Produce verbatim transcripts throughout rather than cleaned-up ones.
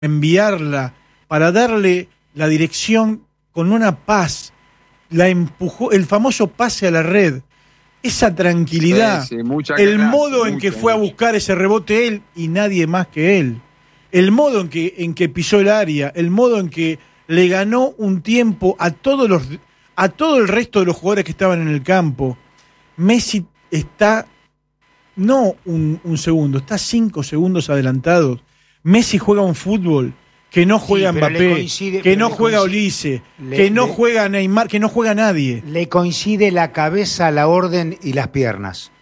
enviarla, para darle la dirección con una paz, la empujó, el famoso pase a la red, esa tranquilidad, sí, sí, mucha el clase, modo en mucha, que fue mucha. a buscar ese rebote él y nadie más que él, el modo en que, en que pisó el área, el modo en que le ganó un tiempo a todos los, a todo el resto de los jugadores que estaban en el campo. Messi está no un, un segundo, está cinco segundos adelantados. Messi juega un fútbol que no juega Sí, pero le Mbappé, coincide- que pero no le juega coincide- Olise, le- que no le- juega Neymar, que no juega nadie. Le coincide la cabeza, la orden y las piernas.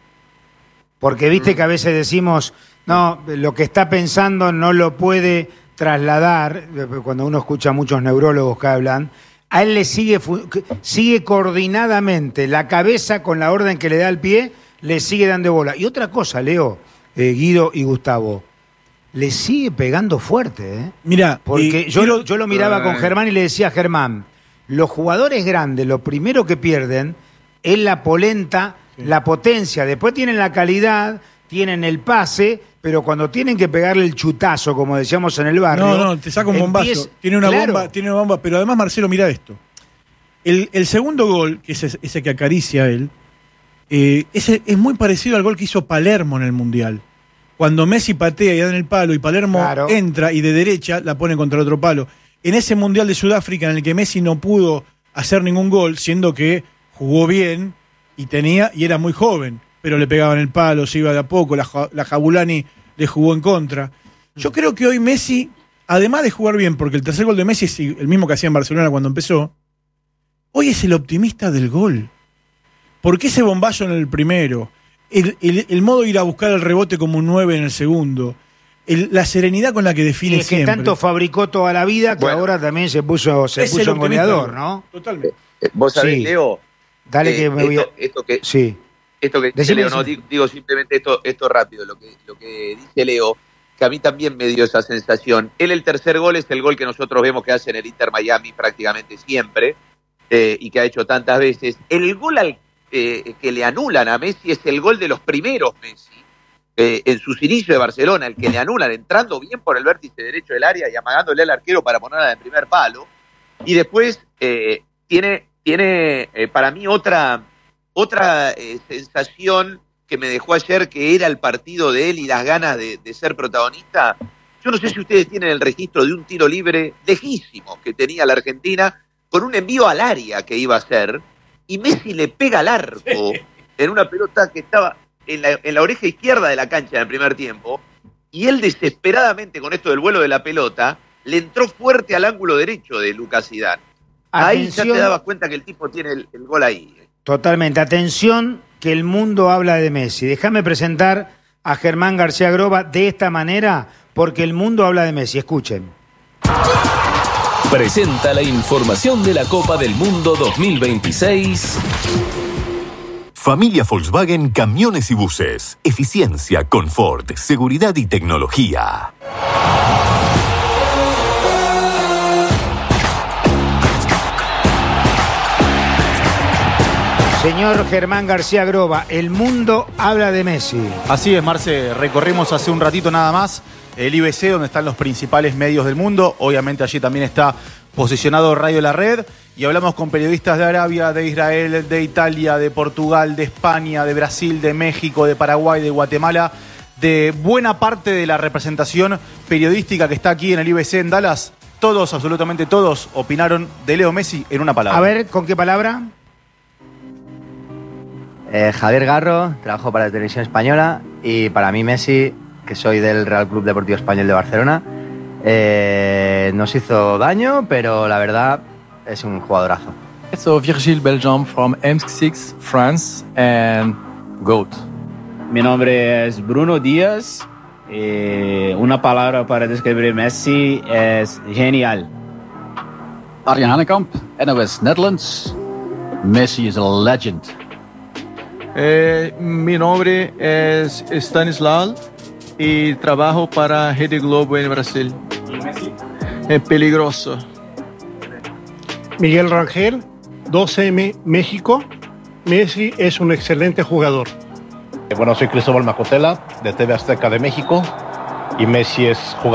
Porque viste que a veces decimos, no, lo que está pensando no lo puede trasladar, cuando uno escucha a muchos neurólogos que hablan, a él le sigue, fu- sigue coordinadamente la cabeza con la orden que le da el pie, le sigue dando bola. Y otra cosa, Leo, eh, Guido y Gustavo, le sigue pegando fuerte, ¿eh? Mira, Porque eh, yo, quiero- yo lo miraba con Germán y le decía a Germán, los jugadores grandes, lo primero que pierden es la polenta, sí. la potencia. Después tienen la calidad, tienen el pase, pero cuando tienen que pegarle el chutazo, como decíamos en el barrio... No, no, te saca un bombazo. empieza, tiene una claro. bomba, tiene una bomba. Pero además, Marcelo, mira esto. El, el segundo gol, que es ese que acaricia a él, eh, ese es muy parecido al gol que hizo Palermo en el Mundial. Cuando Messi patea y da en el palo y Palermo Claro. entra y de derecha la pone contra el otro palo. En ese Mundial de Sudáfrica en el que Messi no pudo hacer ningún gol, siendo que jugó bien y tenía y era muy joven, pero le pegaban el palo, se iba de a poco, la, la Jabulani le jugó en contra. Yo creo que hoy Messi, además de jugar bien, porque el tercer gol de Messi es el mismo que hacía en Barcelona cuando empezó, hoy es el optimista del gol. ¿Por qué ese bombazo en el primero? El, el, el modo de ir a buscar el rebote como un nueve en el segundo. El, la serenidad con la que define Y es que siempre. tanto fabricó toda la vida que Bueno. ahora también se puso, se Es el puso en optimista goleador, del gol. ¿no? Totalmente. Eh, Vos sabés, Sí. Leo, Dale eh, que me voy a... esto, esto que, Sí. esto que dice Decime, Leo, no, decime. digo, digo simplemente esto, esto rápido, lo que, lo que dice Leo, que a mí también me dio esa sensación. Él, el tercer gol es el gol que nosotros vemos que hace en el Inter Miami prácticamente siempre, eh, y que ha hecho tantas veces. El gol al, eh, que le anulan a Messi es el gol de los primeros Messi, eh, en sus inicios de Barcelona, el que le anulan entrando bien por el vértice derecho del área y amagándole al arquero para ponerla en primer palo. Y después eh, tiene, tiene eh, para mí otra, otra eh, sensación que me dejó ayer, que era el partido de él y las ganas de, de ser protagonista. Yo no sé si ustedes tienen el registro de un tiro libre lejísimo que tenía la Argentina con un envío al área que iba a hacer, y Messi le pega al arco sí. en una pelota que estaba en la, en la oreja izquierda de la cancha en el primer tiempo, y él desesperadamente con esto del vuelo de la pelota le entró fuerte al ángulo derecho de Lucas Zidane. Ahí ya te dabas cuenta que el tipo tiene el, el gol ahí. Totalmente. Atención, que el mundo habla de Messi. Déjame presentar a Germán García Groba de esta manera, porque el mundo habla de Messi. Escuchen. Presenta la información de la Copa del Mundo dos mil veintiséis. Familia Volkswagen Camiones y Buses. Eficiencia, confort, seguridad y tecnología. Señor Germán García Groba, el mundo habla de Messi. Así es, Marce. Recorrimos hace un ratito nada más el I B C, donde están los principales medios del mundo. Obviamente allí también está posicionado Radio La Red. Y hablamos con periodistas de Arabia, de Israel, de Italia, de Portugal, de España, de Brasil, de México, de Paraguay, de Guatemala, de buena parte de la representación periodística que está aquí en el I B C en Dallas. Todos, absolutamente todos, opinaron de Leo Messi en una palabra. A ver, ¿con qué palabra? Eh, Javier Garro, trabajo para la televisión española, y para mí Messi, que soy del Real Club Deportivo Español de Barcelona, eh, nos hizo daño, pero la verdad es un jugadorazo. So Virgil Belgium from M six France and GOAT. Mi nombre es Bruno Díaz. Eh, una palabra para describir Messi es genial. Arjen Hanekamp, N O S Netherlands. Messi is a legend. Eh, mi nombre es Stanislav y trabajo para Rede Globo en Brasil. Es peligroso. Miguel Rangel, doce eme, México. Messi es un excelente jugador. Bueno, soy Cristóbal Macotela, de T V Azteca de México, y Messi es jugador.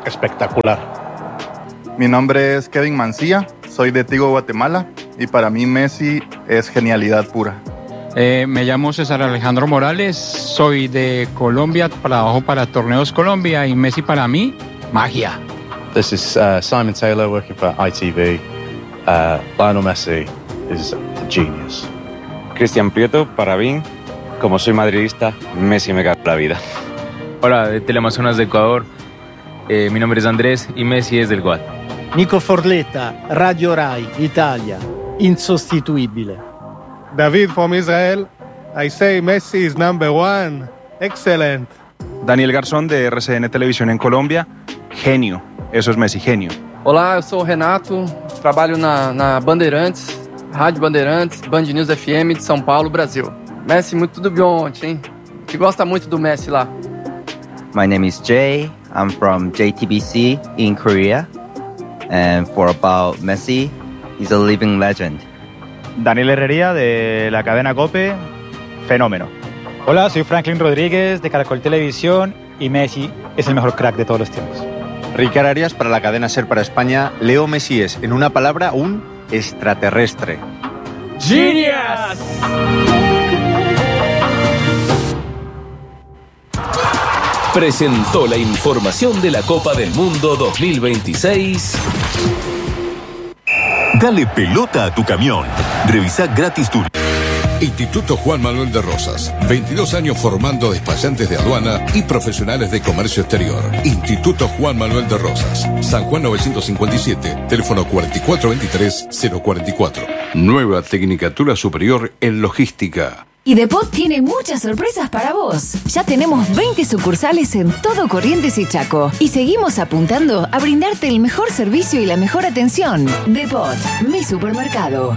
espectacular. Mi nombre es Kevin Mancilla, soy de Tigo, Guatemala, y para mí Messi es genialidad pura. Eh, me llamo César Alejandro Morales, soy de Colombia, trabajo para Torneos Colombia y Messi para mí, magia. This is uh, Simon Taylor working for I T V. Uh, Lionel Messi is a genius. Cristian Prieto, para mí, como soy madridista, Messi me cambia la vida. Hola, de Teleamazonas de Ecuador. Eh, mi nombre es Andrés y Messi es del G O A T. Nico Forletta, Radio Rai, Italia, insostituibile. David from Israel, I say Messi is number one. Excellent. Daniel Garzón de R C N Televisión en Colombia, genio. Eso es Messi, genio. Olá, eu sou o Renato, trabalho na, na Bandeirantes, Rádio Bandeirantes, Band News F M de São Paulo, Brasil. Messi, muito do bom ontem, hein? A gente gosta muito do Messi lá. My name is Jay. I'm from J T B C in Korea. And for about Messi, he's a living legend. Daniel Herrería de la cadena COPE, fenómeno. Hola, soy Franklin Rodríguez de Caracol Televisión y Messi es el mejor crack de todos los tiempos. Ricard Arias para la cadena SER para España. Leo Messi es, en una palabra, un extraterrestre. ¡Genius! Presentó la información de la Copa del Mundo dos mil veintiséis. Dale pelota a tu camión. Revisa gratis tu... Instituto Juan Manuel de Rosas. veintidós años formando despachantes de aduana y profesionales de comercio exterior. Instituto Juan Manuel de Rosas. San Juan novecientos cincuenta y siete. Teléfono cuatro cuatro dos tres cero cuatro cuatro. Nueva Tecnicatura Superior en Logística. Y Depot tiene muchas sorpresas para vos. Ya tenemos veinte sucursales en todo Corrientes y Chaco. Y seguimos apuntando a brindarte el mejor servicio y la mejor atención. Depot, mi supermercado.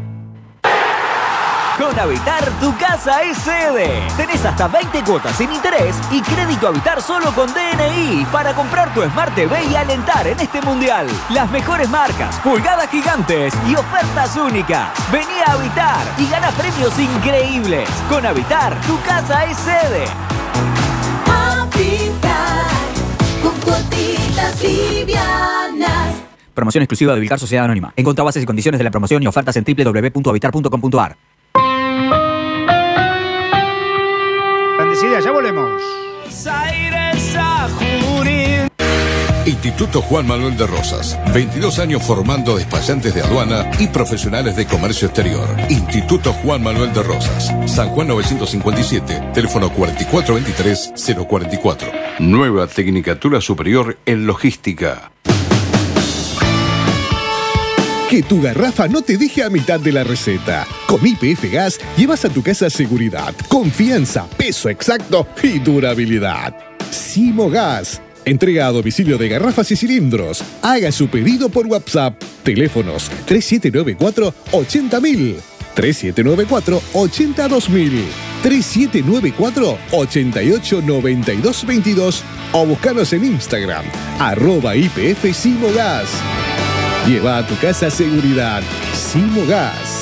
Con Habitar, tu casa es sede. Tenés hasta veinte cuotas sin interés y crédito Habitar solo con D N I para comprar tu Smart T V y alentar en este mundial. Las mejores marcas, pulgadas gigantes y ofertas únicas. Vení a Habitar y gana premios increíbles. Con Habitar, tu casa es sede. Habitar, con cuotitas livianas. Promoción exclusiva de Ubicar Sociedad Anónima. Encontrá bases y condiciones de la promoción y ofertas en doble u doble u doble u punto habitar punto com punto a r. Bendecida, ya volvemos. Instituto Juan Manuel de Rosas. veintidós años formando despachantes de aduana y profesionales de comercio exterior. Instituto Juan Manuel de Rosas. San Juan novecientos cincuenta y siete. Teléfono cuatro cuatro dos tres cero cuatro cuatro. Nueva Tecnicatura Superior en Logística. Que tu garrafa no te deje a mitad de la receta. Con Y P F Gas llevas a tu casa seguridad, confianza, peso exacto y durabilidad. Simo Gas. Entrega a domicilio de garrafas y cilindros. Haga su pedido por WhatsApp. Teléfonos tres siete nueve cuatro ochenta mil, tres siete nueve cuatro ochenta dos mil, tres siete nueve cuatro ochenta y ocho noventa y dos veintidós o buscanos en Instagram, arroba I P F Simo Gas. Lleva a tu casa seguridad. Simo Gas.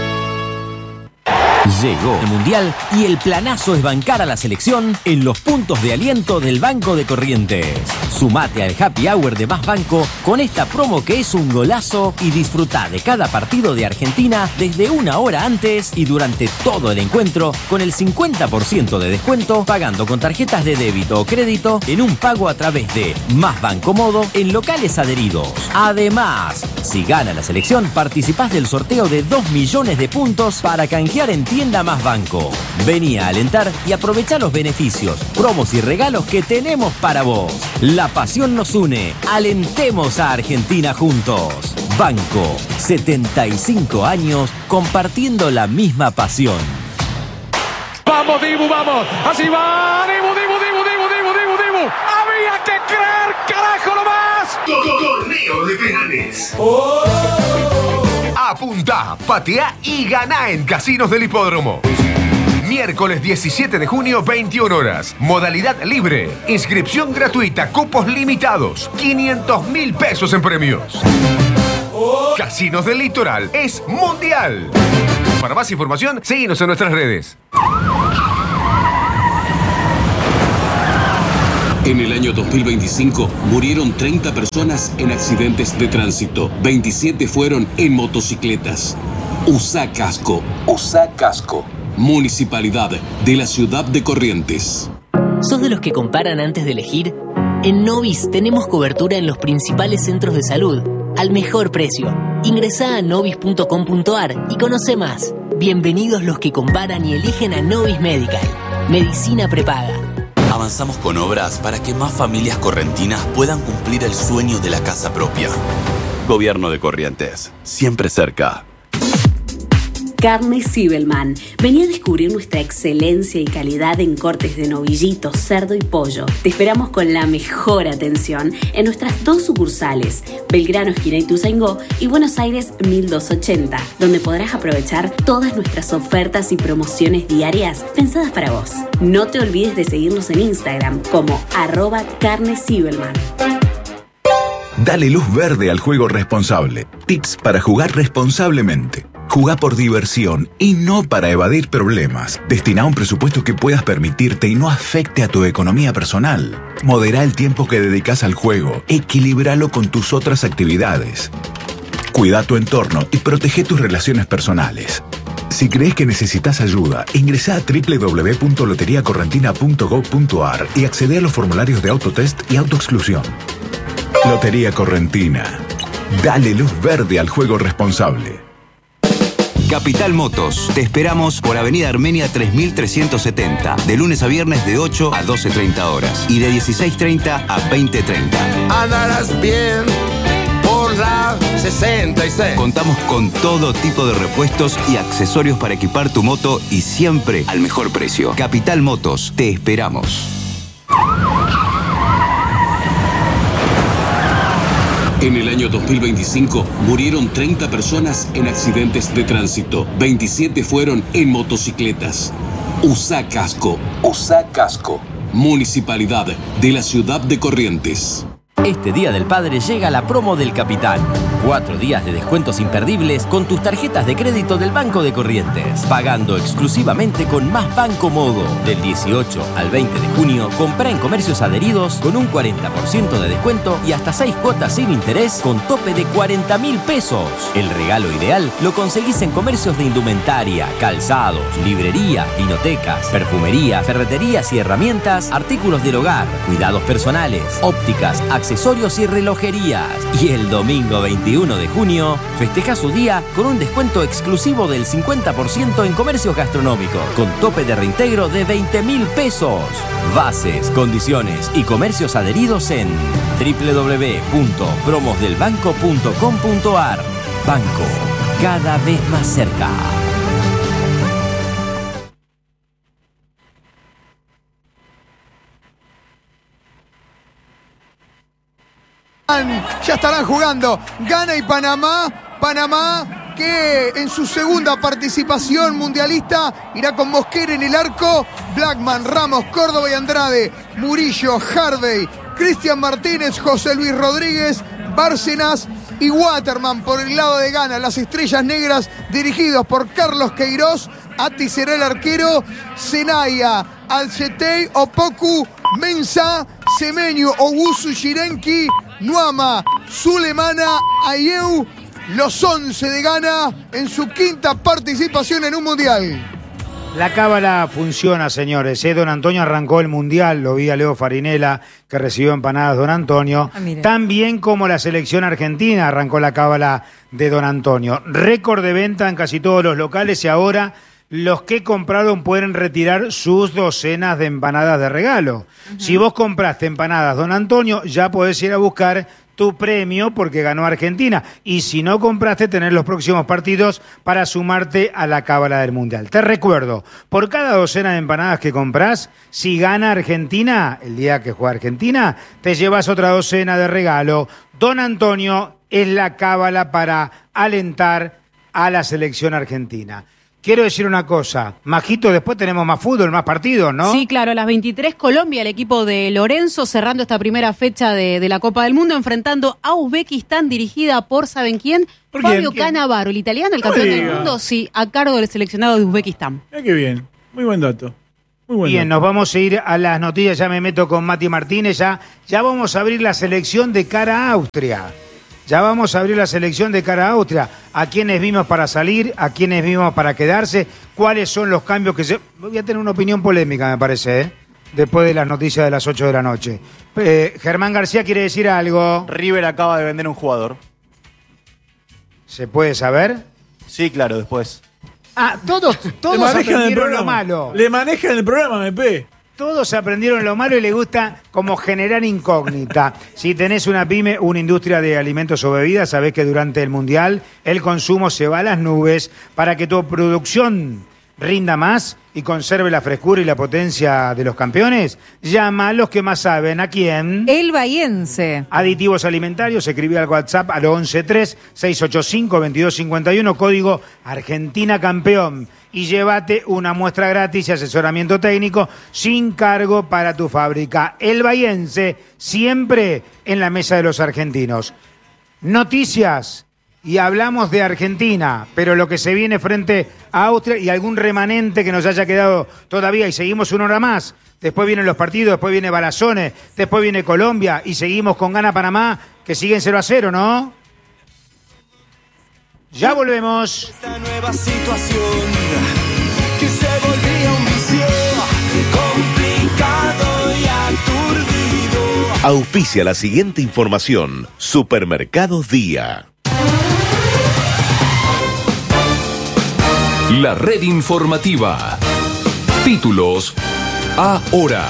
Llegó el Mundial y el planazo es bancar a la selección en los puntos de aliento del Banco de Corrientes. Sumate al Happy Hour de Más Banco con esta promo que es un golazo y disfruta de cada partido de Argentina desde una hora antes y durante todo el encuentro con el cincuenta por ciento de descuento pagando con tarjetas de débito o crédito en un pago a través de Más Banco Modo en locales adheridos. Además, si gana la selección, participás del sorteo de dos millones de puntos para canjear en Tienda Más Banco. Vení a alentar y aprovecha los beneficios, promos y regalos que tenemos para vos. La pasión nos une. Alentemos a Argentina juntos. Banco, setenta y cinco años compartiendo la misma pasión. Vamos, Dibu, vamos. Así va. Dibu, Dibu, Dibu, Dibu, Dibu, Dibu, Dibu. Había que creer, carajo, nomás. Torneo de penales. Oh. Apunta, patea y gana en Casinos del Hipódromo. Miércoles diecisiete de junio, veintiuna horas. Modalidad libre. Inscripción gratuita. Cupos limitados. quinientos mil pesos en premios. Casinos del Litoral es mundial. Para más información, síguenos en nuestras redes. En el año dos mil veinticinco murieron treinta personas en accidentes de tránsito. veintisiete fueron en motocicletas. Usá casco. Usá casco. Municipalidad de la Ciudad de Corrientes. ¿Sos de los que comparan antes de elegir? En Novis tenemos cobertura en los principales centros de salud, al mejor precio. Ingresá a novis punto com punto a r y conoce más. Bienvenidos los que comparan y eligen a Novis Medical. Medicina prepaga. Avanzamos con obras para que más familias correntinas puedan cumplir el sueño de la casa propia. Gobierno de Corrientes, siempre cerca. Carne Zibelman. Vení a descubrir nuestra excelencia y calidad en cortes de novillito, cerdo y pollo. Te esperamos con la mejor atención en nuestras dos sucursales, Belgrano, esquina Ituzaingó, y Buenos Aires mil doscientos ochenta, donde podrás aprovechar todas nuestras ofertas y promociones diarias pensadas para vos. No te olvides de seguirnos en Instagram como arroba carne Zibelman. Dale luz verde al juego responsable. Tips para jugar responsablemente. Jugá por diversión y no para evadir problemas. Destina un presupuesto que puedas permitirte y no afecte a tu economía personal. Modera el tiempo que dedicas al juego. Equilíbralo con tus otras actividades. Cuida tu entorno y protege tus relaciones personales. Si crees que necesitas ayuda, ingresá a doble u doble u doble u punto lotería correntina punto gob punto a r y accede a los formularios de autotest y autoexclusión. Lotería Correntina. Dale luz verde al juego responsable. Capital Motos. Te esperamos por Avenida Armenia tres mil trescientos setenta, de lunes a viernes de ocho a doce treinta horas y de dieciséis treinta a veinte treinta. Andarás bien por la sesenta y seis. Contamos con todo tipo de repuestos y accesorios para equipar tu moto y siempre al mejor precio. Capital Motos. Te esperamos. En el año dos mil veinticinco murieron treinta personas en accidentes de tránsito. veintisiete fueron en motocicletas. Usá casco. Usá casco. Municipalidad de la Ciudad de Corrientes. Este Día del Padre llega la promo del Capitán. Cuatro días de descuentos imperdibles con tus tarjetas de crédito del Banco de Corrientes. Pagando exclusivamente con Más Banco Modo. Del dieciocho al veinte de junio, comprá en comercios adheridos con un cuarenta por ciento de descuento y hasta seis cuotas sin interés con tope de cuarenta mil pesos. El regalo ideal lo conseguís en comercios de indumentaria, calzados, librerías, vinotecas, perfumería, ferreterías y herramientas, artículos del hogar, cuidados personales, ópticas, accesorios y relojerías. Y el domingo veintiuno de junio, festeja su día con un descuento exclusivo del cincuenta por ciento en comercios gastronómicos, con tope de reintegro de veinte mil pesos. Bases, condiciones y comercios adheridos en doble u doble u doble u punto promos del banco punto com punto a r. Banco, cada vez más cerca. Ya estarán jugando Ghana y Panamá. Panamá que en su segunda participación mundialista irá con Mosquera en el arco, Blackman, Ramos, Córdoba y Andrade, Murillo, Harvey, Cristian Martínez, José Luis Rodríguez, Bárcenas y Waterman por el lado de Ghana. Las estrellas negras dirigidos por Carlos Queiroz. Ati será el arquero, Senaya, Alcetey, Opoku, Mensa, Semenyo, Owusu, Shirenki, Nuama, Sulemana, Ayew, los once de Ghana en su quinta participación en un mundial. La cábala funciona, señores. ¿eh? Don Antonio arrancó el mundial, lo vi a Leo Farinela, que recibió empanadas Don Antonio. Ah, Tan bien como la selección argentina arrancó la cábala de Don Antonio. Récord de venta en casi todos los locales y ahora los que compraron pueden retirar sus docenas de empanadas de regalo. Uh-huh. Si vos compraste empanadas Don Antonio, ya podés ir a buscar tu premio porque ganó Argentina. Y si no compraste, tenés los próximos partidos para sumarte a la cábala del Mundial. Te recuerdo, por cada docena de empanadas que comprás, si gana Argentina, el día que juega Argentina, te llevas otra docena de regalo. Don Antonio es la cábala para alentar a la selección argentina. Quiero decir una cosa, Majito, después tenemos más fútbol, más partidos, ¿no? Sí, claro, a las veintitrés Colombia, el equipo de Lorenzo, cerrando esta primera fecha de, de la Copa del Mundo, enfrentando a Uzbekistán, dirigida por, ¿saben quién? ¿Por Fabio quién? Cannavaro, el italiano, el campeón del mundo, sí, a cargo del seleccionado de Uzbekistán. Mira qué bien, muy buen dato. Muy bueno. Bien, nos vamos a ir a las noticias, ya me meto con Mati Martínez, ya, ya vamos a abrir la selección de cara a Austria. Ya vamos a abrir la selección de cara a Austria. A quiénes vimos para salir, a quiénes vimos para quedarse, cuáles son los cambios que se... Voy a tener una opinión polémica, me parece, ¿eh? Después de las noticias de las ocho de la noche. Eh, Germán García quiere decir algo. River acaba de vender un jugador. ¿Se puede saber? Sí, claro, después. Ah, todos, todos aprendieron lo malo. Le manejan el programa, M P. Todos aprendieron lo malo y les gusta como generar incógnita. Si tenés una pyme, una industria de alimentos o bebidas, sabés que durante el Mundial el consumo se va a las nubes. Para que tu producción rinda más y conserve la frescura y la potencia de los campeones, llama a los que más saben. ¿A quién? El Bahiense. Aditivos alimentarios, escribí al WhatsApp al once tres seis ocho cinco veintidós cincuenta y uno, código Argentina Campeón. Y llévate una muestra gratis y asesoramiento técnico sin cargo para tu fábrica. El Bahiense, siempre en la mesa de los argentinos. Noticias. Y hablamos de Argentina, pero lo que se viene frente a Austria y algún remanente que nos haya quedado todavía, y seguimos una hora más. Después vienen los partidos, después viene Balazones, después viene Colombia y seguimos con Gana Panamá, que siguen cero a cero, ¿no? Ya volvemos. Esta nueva situación que se volvía un vicio complicado y aturdido. Auspicia la siguiente información. Supermercados Día. La red informativa. Títulos ahora.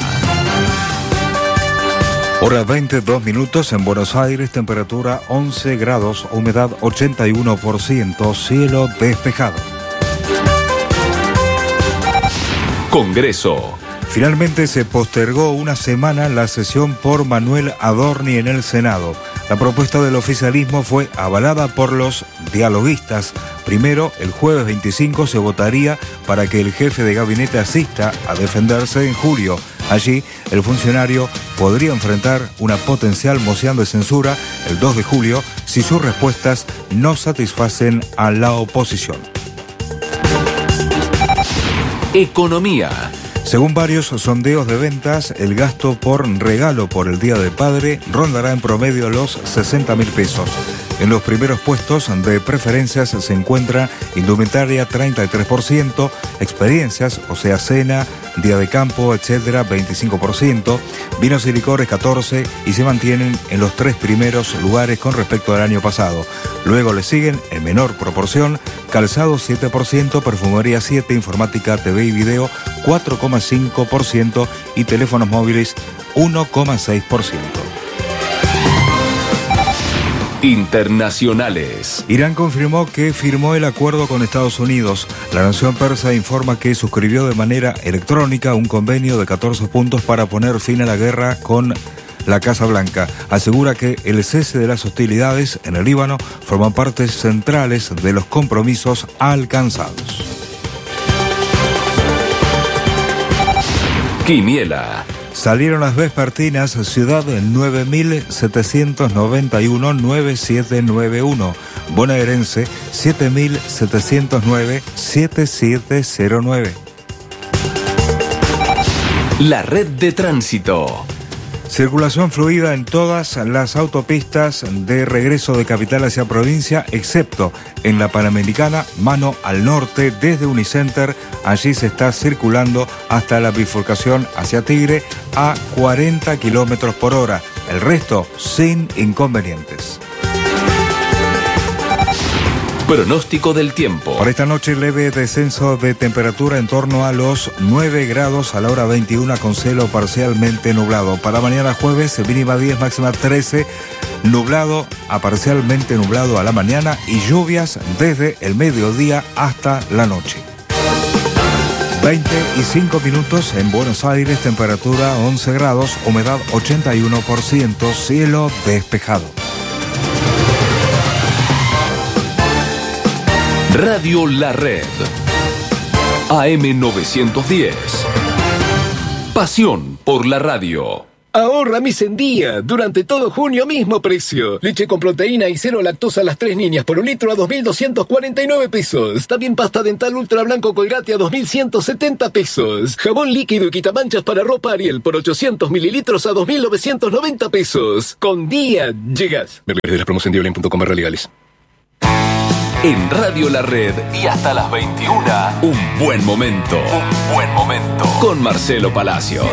Hora veintidós minutos en Buenos Aires, temperatura once grados, humedad ochenta y uno por ciento, cielo despejado. Congreso. Finalmente se postergó una semana la sesión por Manuel Adorni en el Senado. La propuesta del oficialismo fue avalada por los dialoguistas. Primero, el jueves veinticinco se votaría para que el jefe de gabinete asista a defenderse en julio. Allí, el funcionario podría enfrentar una potencial moción de censura el dos de julio si sus respuestas no satisfacen a la oposición. Economía. Según varios sondeos de ventas, el gasto por regalo por el Día del Padre rondará en promedio los sesenta mil pesos. En los primeros puestos de preferencias se encuentra indumentaria treinta y tres por ciento, experiencias, o sea cena, día de campo, etcétera, veinticinco por ciento, vinos y licores catorce por ciento y se mantienen en los tres primeros lugares con respecto al año pasado. Luego le siguen, en menor proporción, calzado siete por ciento, perfumería siete por ciento, informática, T V y video cuatro coma cinco por ciento y teléfonos móviles uno coma seis por ciento. Internacionales. Irán confirmó que firmó el acuerdo con Estados Unidos. La nación persa informa que suscribió de manera electrónica un convenio de catorce puntos para poner fin a la guerra con la Casa Blanca. Asegura que el cese de las hostilidades en el Líbano forman partes centrales de los compromisos alcanzados. Quiniela. Salieron las vespertinas, ciudad nueve mil setecientos noventa y uno, nueve siete nueve uno. Bonaerense siete mil setecientos nueve, siete siete cero nueve. La red de tránsito. Circulación fluida en todas las autopistas de regreso de capital hacia provincia, excepto en la Panamericana, mano al norte, desde Unicenter. Allí se está circulando hasta la bifurcación hacia Tigre a cuarenta kilómetros por hora. El resto sin inconvenientes. Pronóstico del tiempo. Para esta noche, leve descenso de temperatura en torno a los nueve grados a la hora veintiuno con cielo parcialmente nublado. Para mañana jueves, mínima diez, máxima trece, nublado a parcialmente nublado a la mañana y lluvias desde el mediodía hasta la noche. veinticinco minutos en Buenos Aires, temperatura once grados, humedad ochenta y uno por ciento, cielo despejado. Radio La Red. A M novecientos diez. Pasión por la radio. Ahorra mis en día. Durante todo junio, mismo precio. Leche con proteína y cero lactosa a las tres niñas por un litro a dos mil doscientos cuarenta y nueve pesos. También pasta dental ultra blanco Colgate a dos mil ciento setenta pesos. Jabón líquido y quitamanchas para ropa Ariel por ochocientos mililitros a dos mil novecientos noventa pesos. Con día llegas. Ver de las promos en dioline punto com barra legales. En Radio La Red y hasta las veintiuna, un buen momento. Un buen momento. Con Marcelo Palacio.